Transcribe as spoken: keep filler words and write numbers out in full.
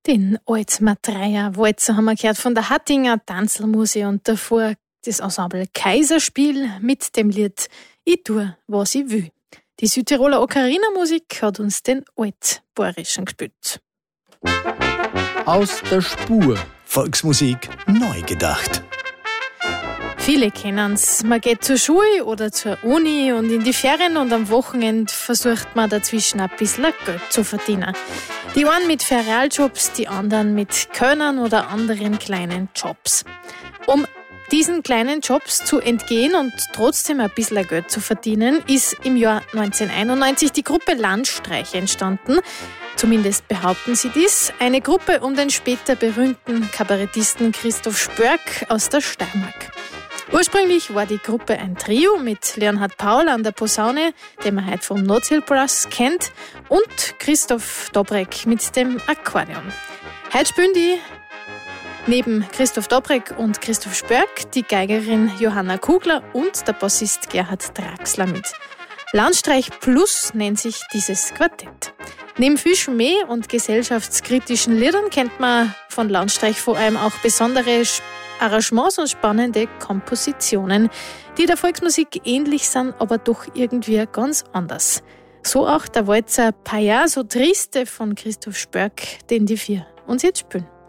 Den Altmatreier Walzer haben wir gehört von der Hattinger Tanzelmuse und davor das Ensemble Kaiserspiel mit dem Lied Ich tu, was ich will. Die Südtiroler Ocarina-Musik hat uns den Altbayerischen gespielt. Aus der Spur. Volksmusik neu gedacht. Viele kennen's. Man geht zur Schule oder zur Uni und in die Ferien und am Wochenende versucht man dazwischen ein bisschen Geld zu verdienen. Die einen mit Ferialjobs, die anderen mit Körnern oder anderen kleinen Jobs. Um diesen kleinen Jobs zu entgehen und trotzdem ein bisschen Geld zu verdienen, ist im Jahr neunzehnhunderteinundneunzig die Gruppe Landstreich entstanden. Zumindest behaupten sie dies. Eine Gruppe um den später berühmten Kabarettisten Christoph Spörk aus der Steiermark. Ursprünglich war die Gruppe ein Trio mit Leonhard Paul an der Posaune, den man heute vom Notziel-Brass kennt, und Christoph Dobrek mit dem Akkordeon. Heute spielen die neben Christoph Dobrek und Christoph Spörk die Geigerin Johanna Kugler und der Bassist Gerhard Draxler mit. Landstreich Plus nennt sich dieses Quartett. Neben viel Schmäh und gesellschaftskritischen Liedern kennt man von Landstreich vor allem auch besondere Arrangements und spannende Kompositionen, die der Volksmusik ähnlich sind, aber doch irgendwie ganz anders. So auch der Walzer Payaso Triste von Christoph Spörk, den die vier uns jetzt spielen.